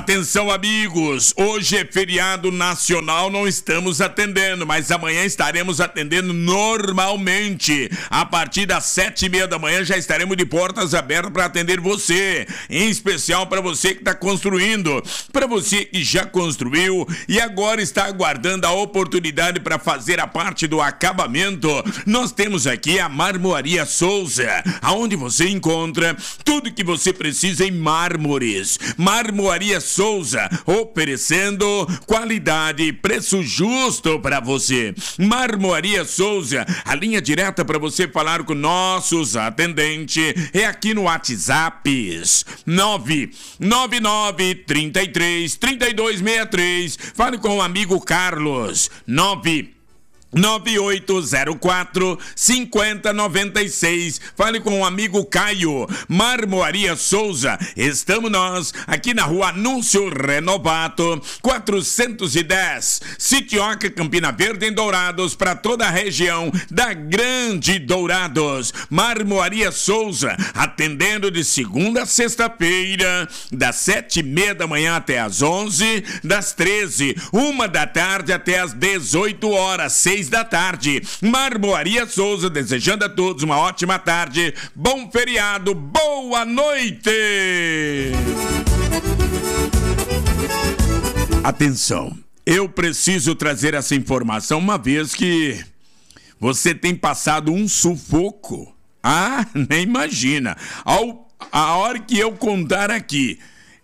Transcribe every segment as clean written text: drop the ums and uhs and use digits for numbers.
Atenção, amigos, hoje é feriado nacional, não estamos atendendo, mas amanhã estaremos atendendo normalmente. A partir das 7:30 da manhã já estaremos de portas abertas para atender você, em especial para você que está construindo, para você que já construiu e agora está aguardando a oportunidade para fazer a parte do acabamento. Nós temos aqui a Marmoaria Souza, aonde você encontra tudo que você precisa em mármores. Marmoaria Souza, oferecendo qualidade e preço justo para você. Marmoaria Souza, a linha direta para você falar com nossos atendentes é aqui no WhatsApp 999-33-3263. Fale com o amigo Carlos 9804-5096. Fale com o amigo Caio. Marmoaria Souza, estamos nós aqui na rua Anúncio Renovato 410, Sitioca, Campina Verde, em Dourados, para toda a região da Grande Dourados. Marmoaria Souza, atendendo de segunda a sexta-feira, das 7:30 da manhã até as 11, das 13:00 da tarde até as 18 horas, 6 da tarde. Marmoaria Souza, desejando a todos uma ótima tarde, bom feriado, boa noite! Atenção, eu preciso trazer essa informação uma vez que você tem passado um sufoco. Ah, nem imagina. A hora que eu contar aqui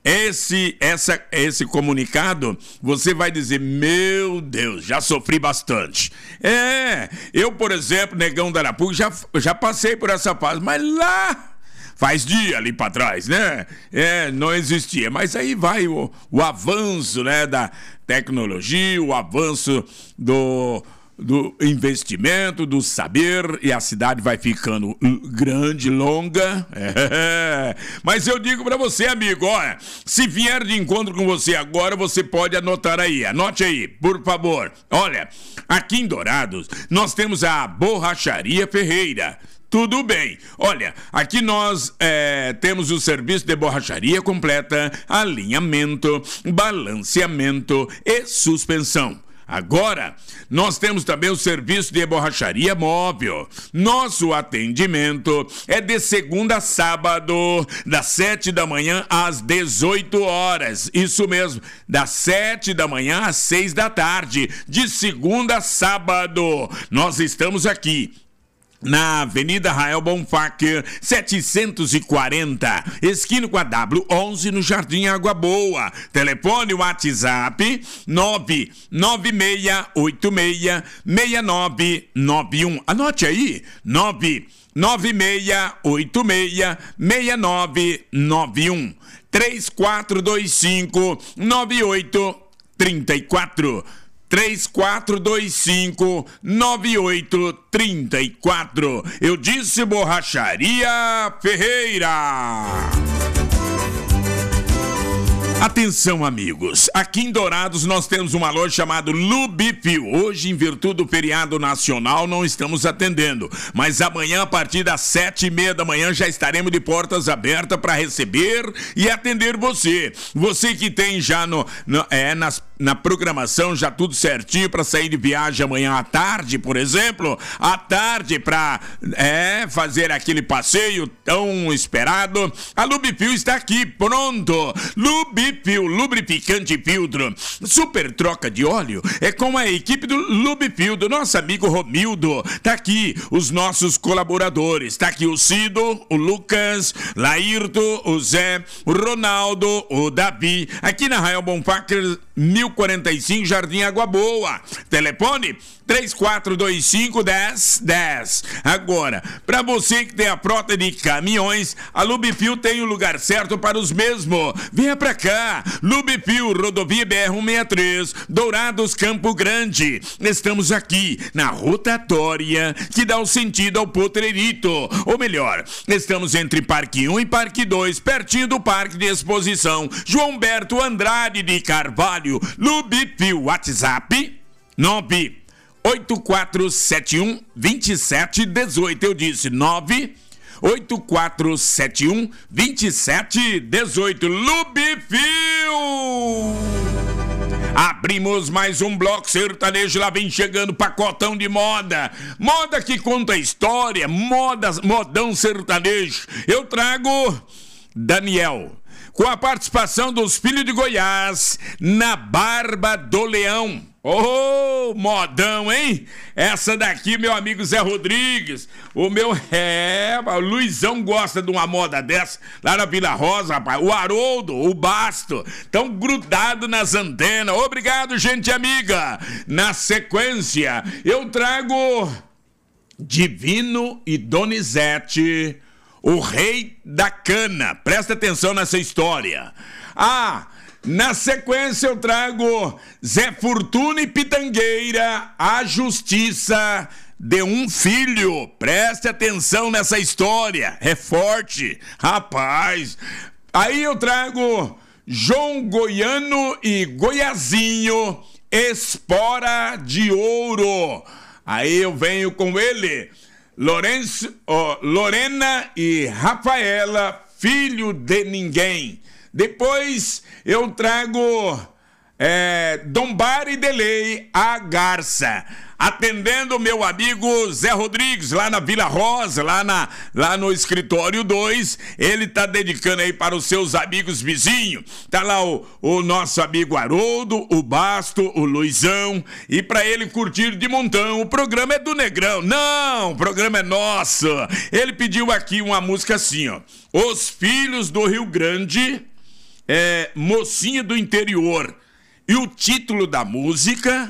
esse comunicado, você vai dizer: meu Deus, já sofri bastante. Eu, por exemplo, Negão da Arapuca, já passei por essa fase, mas lá faz dia ali para trás, né? Não existia, mas aí vai o avanço, né, da tecnologia, o avanço do investimento, do saber, e a cidade vai ficando grande, longa. Mas eu digo pra você, amigo, olha, se vier de encontro com você agora, você pode anotar aí, anote aí, por favor. Olha, aqui em Dourados, nós temos a Borracharia Ferreira. Tudo bem. Olha, aqui nós temos o serviço de borracharia completa, alinhamento, balanceamento e suspensão. Agora, nós temos também o serviço de borracharia móvel. Nosso atendimento é de segunda a sábado, das 7 da manhã às 18 horas. Isso mesmo, das 7 da manhã às 6 da tarde, de segunda a sábado. Nós estamos aqui na Avenida Rael Bonfácio, 740, esquina com a W11, no Jardim Água Boa. Telefone WhatsApp 996866991. Anote aí, 996866991. 3425-9834. 3425-9834. Eu disse Borracharia Ferreira. Atenção, amigos, aqui em Dourados nós temos uma loja chamada Lubifil. Hoje, em virtude do feriado nacional, não estamos atendendo, mas amanhã, a partir das 7:30 da manhã, já estaremos de portas abertas para receber e atender você. Você que tem já na programação já tudo certinho para sair de viagem amanhã à tarde, por exemplo, à tarde para fazer aquele passeio tão esperado, a Lubifil está aqui, pronto. Lubifil, lubrificante filtro, super troca de óleo, é com a equipe do Lubifil, do nosso amigo Romildo. Tá aqui os nossos colaboradores, tá aqui o Cido, o Lucas, Laírto, o Zé, o Ronaldo, o Davi, aqui na Rael Bonfácio 1045, Jardim Água Boa. Telefone 3425-1010. Agora, para você que tem a frota de caminhões, a Lubifil tem o lugar certo para os mesmos. Venha pra cá, Lubifil, rodovia BR-163, Dourados, Campo Grande. Estamos aqui na rotatória que dá o sentido ao Potreirito. Ou melhor, estamos entre Parque 1 e Parque 2, pertinho do Parque de Exposição João Humberto Andrade de Carvalho. Lubifil, WhatsApp 98471-2718. Eu disse 8471-2718. Lubifil! Abrimos mais um bloco sertanejo, lá vem chegando pacotão de moda. Moda que conta história, modão sertanejo. Eu trago Daniel, com a participação dos Filhos de Goiás, na Barba do Leão. Oh, modão, hein? Essa daqui, meu amigo Zé Rodrigues. O Luizão gosta de uma moda dessa. Lá na Vila Rosa, rapaz. O Haroldo, o Basto, tão grudado nas antenas. Obrigado, gente amiga. Na sequência, eu trago Divino e Donizete, o rei da cana. Presta atenção nessa história. Na sequência eu trago Zé Fortuna e Pitangueira, a justiça de um filho. Preste atenção nessa história, é forte, rapaz. Aí eu trago João Goiano e Goiazinho, espora de ouro. Aí eu venho com ele, Lorena e Rafaela, filho de ninguém. Depois eu trago Dombar e Delei, a garça. Atendendo o meu amigo Zé Rodrigues, lá na Vila Rosa, lá no escritório 2, ele tá dedicando aí para os seus amigos vizinhos. Tá lá o nosso amigo Haroldo, o Basto, o Luizão, e para ele curtir de montão. O programa é do Negrão. Não, o programa é nosso. Ele pediu aqui uma música assim, ó. Os Filhos do Rio Grande, Mocinha do Interior. E o título da música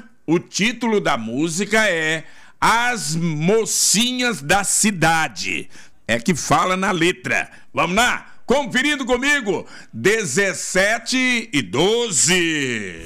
é As Mocinhas da Cidade. É que fala na letra. Vamos lá? Conferindo comigo, 17:12.